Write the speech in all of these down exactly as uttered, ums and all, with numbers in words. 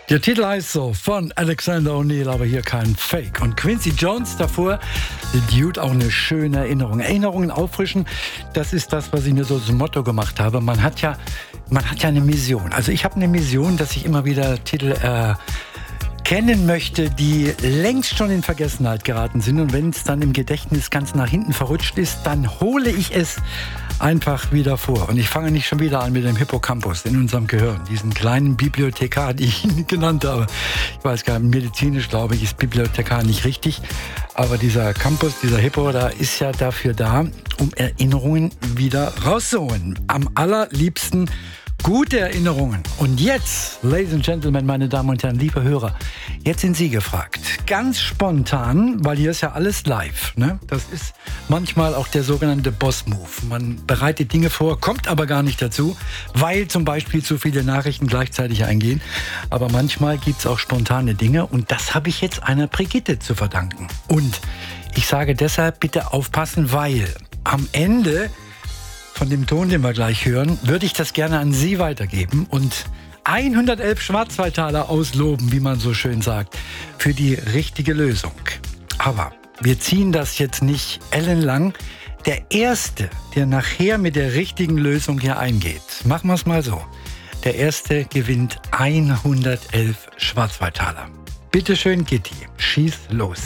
Der Titel heißt so, von Alexander O'Neal, aber hier kein Fake. Und Quincy Jones davor, The Dude, auch eine schöne Erinnerung. Erinnerungen auffrischen, das ist das, was ich mir so zum Motto gemacht habe. Man hat ja, man hat ja eine Mission. Also ich habe eine Mission, dass ich immer wieder Titel äh, kennen möchte, die längst schon in Vergessenheit geraten sind. Und wenn es dann im Gedächtnis ganz nach hinten verrutscht ist, dann hole ich es einfach wieder vor. Und ich fange nicht schon wieder an mit dem Hippocampus in unserem Gehirn, diesen kleinen Bibliothekar, die ich Ihnen genannt habe. Ich weiß gar nicht, medizinisch glaube ich, ist Bibliothekar nicht richtig. Aber dieser Campus, dieser Hippo, da ist ja dafür da, um Erinnerungen wieder rauszuholen. Am allerliebsten gute Erinnerungen. Und jetzt, Ladies and Gentlemen, meine Damen und Herren, liebe Hörer, jetzt sind Sie gefragt. Ganz spontan, weil hier ist ja alles live. Ne? Das ist manchmal auch der sogenannte Boss-Move. Man bereitet Dinge vor, kommt aber gar nicht dazu, weil zum Beispiel zu viele Nachrichten gleichzeitig eingehen. Aber manchmal gibt es auch spontane Dinge und das habe ich jetzt einer Brigitte zu verdanken. Und ich sage deshalb bitte aufpassen, weil am Ende von dem Ton, den wir gleich hören, würde ich das gerne an Sie weitergeben und hundertelf Schwarzwaldtaler ausloben, wie man so schön sagt, für die richtige Lösung. Aber wir ziehen das jetzt nicht ellenlang. Der Erste, der nachher mit der richtigen Lösung hier eingeht, machen wir es mal so. Der Erste gewinnt hundertelf Schwarzwaldtaler. Bitte schön, Gitti, schieß los.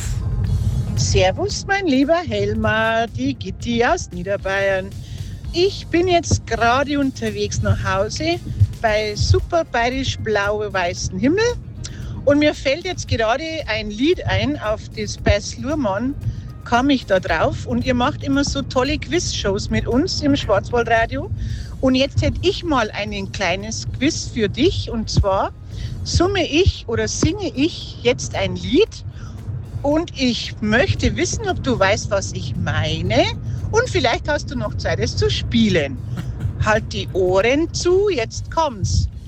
Servus, mein lieber Helmer, die Gitti aus Niederbayern. Ich bin jetzt gerade unterwegs nach Hause bei super bayerisch blau-weißen Himmel und mir fällt jetzt gerade ein Lied ein, auf das Bess Luhrmann kam ich da drauf und ihr macht immer so tolle Quizshows mit uns im Schwarzwaldradio und jetzt hätte ich mal ein kleines Quiz für dich und zwar summe ich oder singe ich jetzt ein Lied und ich möchte wissen, ob du weißt, was ich meine. Und vielleicht hast du noch Zeit, es zu spielen. Halt die Ohren zu, jetzt kommt's.